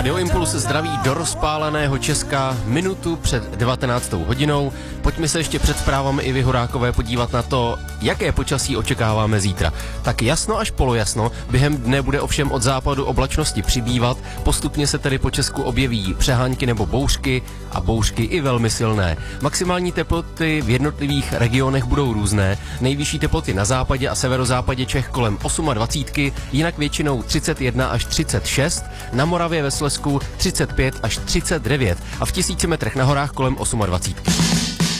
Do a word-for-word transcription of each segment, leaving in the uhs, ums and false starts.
Rádio Impuls zdraví do rozpáleného Česka minutu před devatenáctou hodinou. Pojďme se ještě před zprávami i vy, Horákové, podívat na to, jaké počasí očekáváme zítra. Tak jasno až polojasno, během dne bude ovšem od západu oblačnosti přibývat, postupně se tedy po Česku objeví přehánky nebo bouřky a bouřky i velmi silné. Maximální teploty v jednotlivých regionech budou různé, nejvyšší teploty na západě a severozápadě Čech kolem dvacet osm, jinak většinou třicet jedna až třicet šest, na Moravě ve Slezsku třicet pět až třicet devět a v tisíci metrech na horách kolem dvacet osm.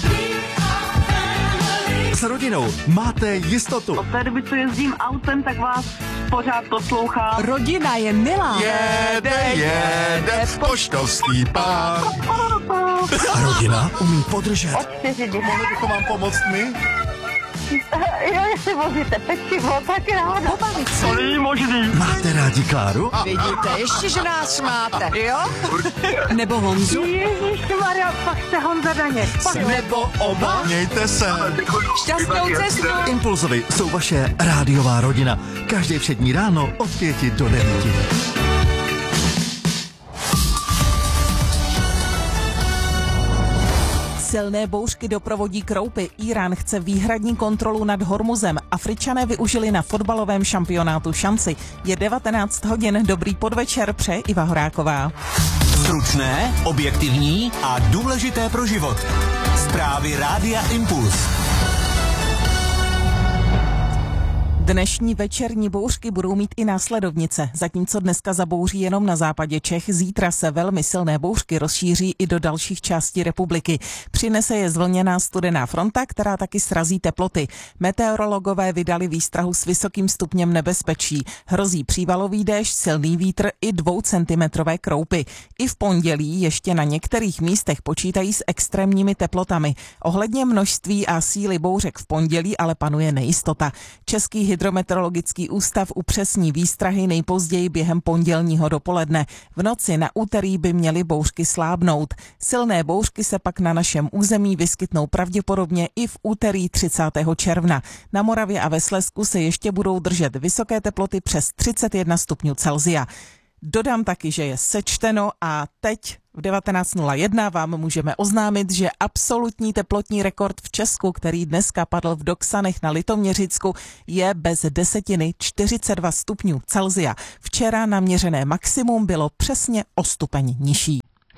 S rodinou máte jistotu. Od té doby, co jezdím autem, tak vás pořád poslouchám. Rodina je milá. Jede, jede, poštovský pán. A rodina umí podržet. Od čtyři dny. Mohli bychom vám pomoct my? Jo, jestli vozíte pečivo, tak ráda. Pobavit se. To není možný. Máte rádi Kláru? Vidíte, ještě, že nás máte, jo? Nebo Honzu? Ježišmarja, pak jste Honza Daněk. Nebo oba? Mějte se. Šťastnou cestu. Impulzovi jsou vaše rádiová rodina. Každé všední ráno od pěti do devíti. Silné bouřky doprovodí kroupy. Irán chce výhradní kontrolu nad Hormuzem. Afričané využili na fotbalovém šampionátu šanci. Je devatenáct hodin, dobrý podvečer, přeje Iva Horáková. Stručné, objektivní a důležité pro život. Zprávy Rádia Impuls. Dnešní večerní bouřky budou mít i následovnice. Zatímco dneska zabouří jenom na západě Čech, zítra se velmi silné bouřky rozšíří i do dalších částí republiky. Přinese je zvlněná studená fronta, která taky srazí teploty. Meteorologové vydali výstrahu s vysokým stupněm nebezpečí. Hrozí přívalový déšť, silný vítr i dvoucentimetrové kroupy. I v pondělí ještě na některých místech počítají s extrémními teplotami. Ohledně množství a síly bouřek v pondělí ale panuje nejistota. Český Hydrometeorologický ústav upřesní výstrahy nejpozději během pondělního dopoledne. V noci na úterý by měly bouřky slábnout. Silné bouřky se pak na našem území vyskytnou pravděpodobně i v úterý třicátého června. Na Moravě a ve Slezsku se ještě budou držet vysoké teploty přes třicet jedna stupňů Celsia. Dodám taky, že je sečteno a teď v devatenáct nula jedna vám můžeme oznámit, že absolutní teplotní rekord v Česku, který dneska padl v Doksanech na Litoměřicku, je bez desetiny čtyřicet dva stupňů Celsia. Včera naměřené maximum bylo přesně o stupeň nižší.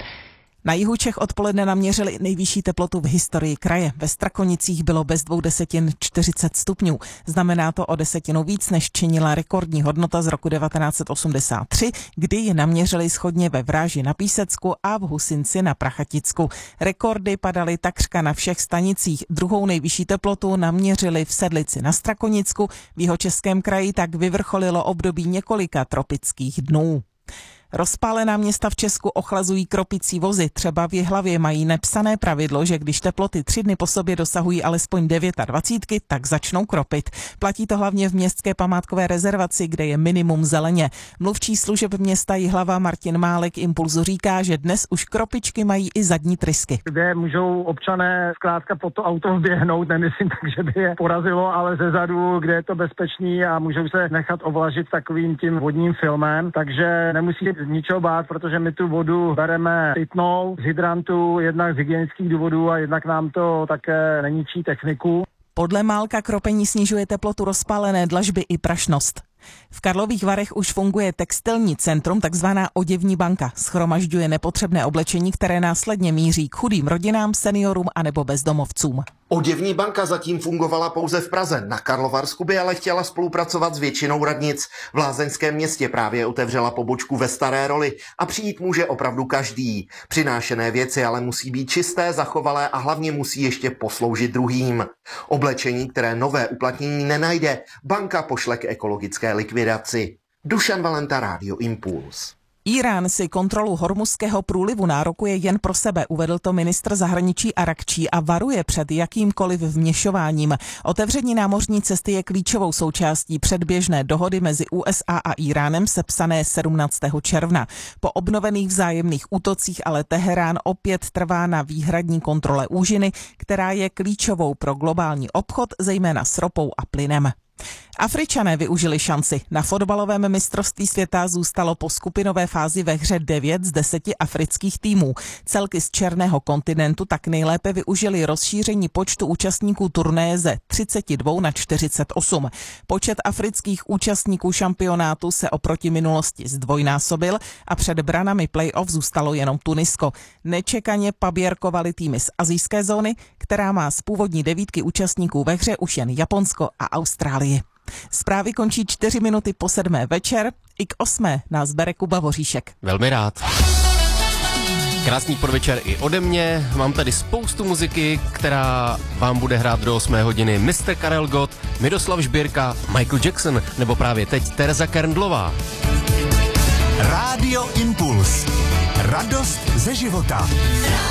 Na jihu Čech odpoledne naměřili nejvyšší teplotu v historii kraje. Ve Strakonicích bylo bez dvou desetin čtyřicet stupňů. Znamená to o desetinu víc, než činila rekordní hodnota z roku devatenáct set osmdesát tři, kdy ji naměřili shodně ve Vráži na Písecku a v Husinci na Prachaticku. Rekordy padaly takřka na všech stanicích. Druhou nejvyšší teplotu naměřili v Sedlici na Strakonicku. V Jihočeském kraji tak vyvrcholilo období několika tropických dnů. Rozpálená města v Česku ochlazují kropicí vozy. Třeba v Jihlavě mají nepsané pravidlo, že když teploty tři dny po sobě dosahují alespoň dvacet devět, tak začnou kropit. Platí to hlavně v městské památkové rezervaci, kde je minimum zeleně. Mluvčí služeb města Jihlava Martin Málek Impulzu říká, že dnes už kropičky mají i zadní trysky. Kde můžou občané zkrátka po to auto vběhnout, nemyslím tak, že by je porazilo, ale ze zadu, kde je to bezpečný a můžou se nechat ovlažit takovým tím vodním filmem, takže nemusí ničeho bát, protože my tu vodu bereme pitnou z hydrantu, jednak z hygienických důvodů a jednak nám to také neničí techniku. Podle Málka kropení snižuje teplotu rozpálené dlažby i prašnost. V Karlových Varech už funguje textilní centrum, takzvaná oděvní banka. Shromažďuje nepotřebné oblečení, které následně míří k chudým rodinám, seniorům anebo bezdomovcům. Oděvní banka zatím fungovala pouze v Praze. Na Karlovarsku by ale chtěla spolupracovat s většinou radnic. V Lázeňském městě právě otevřela pobočku ve Staré Roli a přijít může opravdu každý. Přinášené věci ale musí být čisté, zachovalé a hlavně musí ještě posloužit druhým. Oblečení, které nové uplatnění nenajde, banka pošle k ekologické likvidaci. Dušan Valenta, Rádio Impuls. Irán si kontrolu Hormuzského průlivu nárokuje jen pro sebe, uvedl to ministr zahraničí Arakčí a varuje před jakýmkoliv vměšováním. Otevření námořní cesty je klíčovou součástí předběžné dohody mezi U S A a Iránem sepsané sedmnáctého června. Po obnovených vzájemných útocích ale Teherán opět trvá na výhradní kontrole úžiny, která je klíčovou pro globální obchod, zejména s ropou a plynem. Afričané využili šanci. Na fotbalovém mistrovství světa zůstalo po skupinové fázi ve hře devět z deseti afrických týmů. Celky z černého kontinentu tak nejlépe využili rozšíření počtu účastníků turnaje ze třicet dva na čtyřicet osm. Počet afrických účastníků šampionátu se oproti minulosti zdvojnásobil a před branami play-off zůstalo jenom Tunisko. Nečekaně paběrkovaly týmy z asijské zóny, která má z původní devítky účastníků ve hře už jen Japonsko a Austrálii. Zprávy končí čtyři minuty po sedmé večer, i k osmé nás bere Kuba Voříšek. Velmi rád. Krásný podvečer i ode mě. Mám tady spoustu muziky, která vám bude hrát do osmé hodiny. mister Karel Gott, Miroslav Žbírka, Michael Jackson nebo právě teď Tereza Kerndlová. Rádio Impuls. Radost ze života.